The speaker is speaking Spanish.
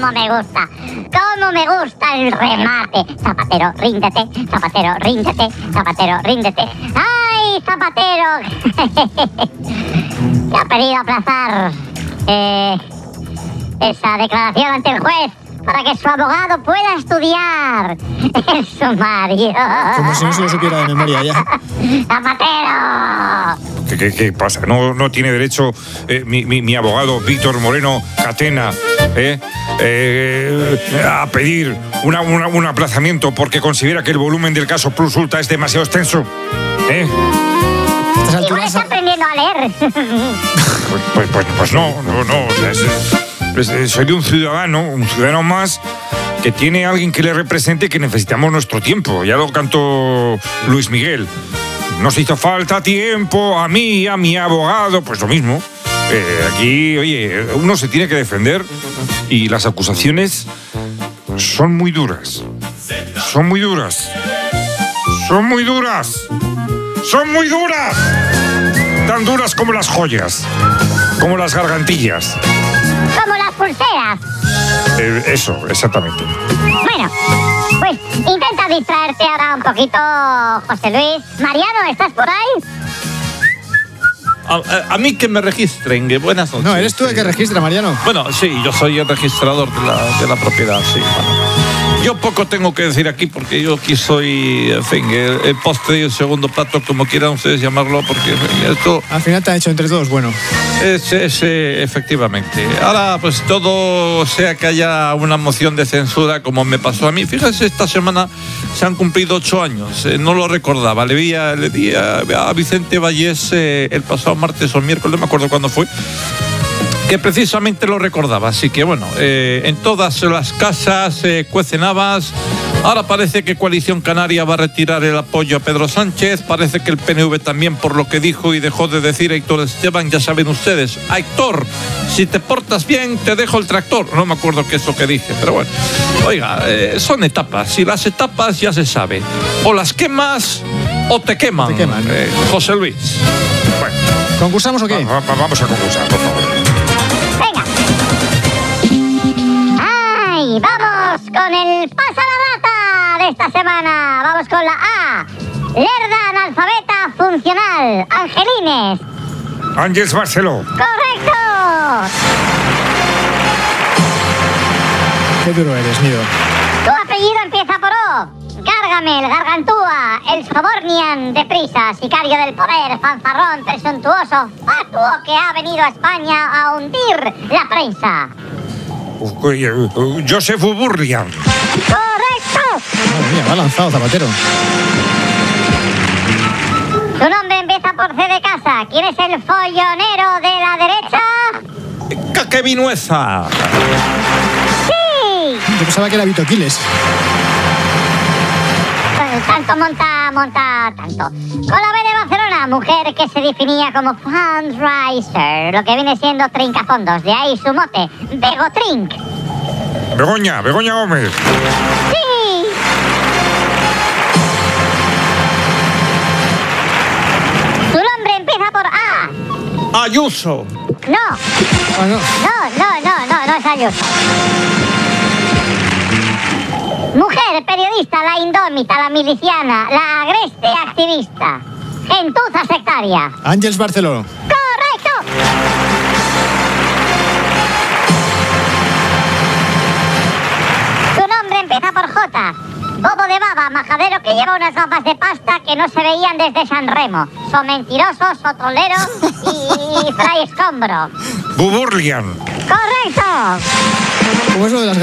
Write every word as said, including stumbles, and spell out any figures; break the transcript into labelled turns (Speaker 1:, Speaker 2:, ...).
Speaker 1: cómo me gusta! ¡Cómo me gusta el remate! Zapatero, ríndete, Zapatero, ríndete, Zapatero, ríndete. ¡Ay, Zapatero! Que ha pedido aplazar eh, esa declaración ante el juez para que su abogado pueda estudiar el sumario.
Speaker 2: Como si no se lo supiera de memoria ya.
Speaker 1: ¡Zapatero!
Speaker 3: ¿Qué, qué, qué pasa? ¿No, no tiene derecho eh, mi, mi, mi abogado Víctor Moreno Catena eh, eh, a pedir una, una, un aplazamiento porque considera que el volumen del caso Plus Ultra es demasiado extenso? ¿Eh?
Speaker 1: Igual está aprendiendo a leer.
Speaker 3: Pues, pues, pues, pues no, no, no. Es, es, soy un ciudadano, un ciudadano más que tiene a alguien que le represente, que necesitamos nuestro tiempo. Ya lo cantó Luis Miguel. Nos hizo falta tiempo a mí y a mi abogado. Pues lo mismo. Eh, aquí, oye, uno se tiene que defender y las acusaciones son muy duras. Son muy duras. Son muy duras. Son muy duras. Tan duras como las joyas. Como las gargantillas.
Speaker 1: Como las pulseras.
Speaker 3: Eh, eso, exactamente.
Speaker 1: Bueno, pues intenta distraerte ahora un poquito, José Luis. Mariano, ¿estás por ahí?
Speaker 4: A, a, a mí que me registren, que buenas noches.
Speaker 2: No, eres tú el que registra, Mariano.
Speaker 4: Bueno, sí, yo soy el registrador de la, de la propiedad, sí. Bueno, yo poco tengo que decir aquí porque yo aquí soy, en fin, el, el postre y el segundo plato, como quieran ustedes llamarlo, porque en fin, esto...
Speaker 2: Al final te han hecho entre todos, bueno.
Speaker 4: Es, es, eh, efectivamente. Ahora, pues todo sea que haya una moción de censura, como me pasó a mí. Fíjese, esta semana se han cumplido ocho años. Eh, no lo recordaba. Le vi a, le di a, a Vicente Vallés eh, el pasado martes o el miércoles, no me acuerdo cuándo fue, que precisamente lo recordaba. Así que bueno, eh, en todas las casas eh, cuecen habas. Ahora parece que Coalición Canaria va a retirar el apoyo a Pedro Sánchez. Parece que el P N V también, por lo que dijo y dejó de decir Héctor Esteban. Ya saben ustedes, Héctor, si te portas bien, te dejo el tractor. No me acuerdo qué es lo que dije, pero bueno. Oiga, eh, son etapas. Y las etapas ya se sabe. O las quemas o te queman.
Speaker 2: Te queman.
Speaker 4: Eh, José Luis.
Speaker 3: Bueno,
Speaker 2: ¿Concursamos o qué?
Speaker 3: va, va, vamos a concursar, por favor.
Speaker 1: Venga. ¡Ay! Vamos con el pasa la rata de esta semana. Vamos con la A. Lerda analfabeta funcional. Angelines.
Speaker 3: Ángeles Barceló.
Speaker 1: ¡Correcto!
Speaker 2: Qué duro eres, Nido.
Speaker 1: Tu apellido empieza por O. Gargamel, Gargantúa, el Sobornian, deprisa, sicario del poder, fanfarrón, presuntuoso, fatuo que ha venido a España a hundir la prensa.
Speaker 3: Joseph Burlian.
Speaker 1: ¡Correcto!
Speaker 2: Madre mía, va lanzado Zapatero.
Speaker 1: Tu nombre empieza por C de casa. ¿Quién es el follonero de la derecha?
Speaker 4: ¡Caquevinueza!
Speaker 1: ¡Sí!
Speaker 2: Yo pensaba que era Vito Quiles.
Speaker 1: Tanto monta, monta tanto. Con la B de Barcelona, mujer que se definía como fundraiser, lo que viene siendo trincafondos, de ahí su mote, Begotrink.
Speaker 3: Begoña, Begoña Gómez.
Speaker 1: ¡Sí! Tu nombre empieza por A.
Speaker 4: Ayuso.
Speaker 1: No,
Speaker 2: Ah, no.
Speaker 1: no, no, no, no, no es Ayuso. Mujer, periodista, la indómita, la miliciana, la agreste activista. Gentuza sectaria.
Speaker 2: Ángeles Barceló.
Speaker 1: ¡Correcto! Tu nombre empieza por J. Bobo de baba, majadero que lleva unas gafas de pasta que no se veían desde San Remo. Son mentirosos, sotrolero y fray escombro.
Speaker 3: Buburlian.
Speaker 1: ¡Correcto!
Speaker 2: ¿Cómo es lo de las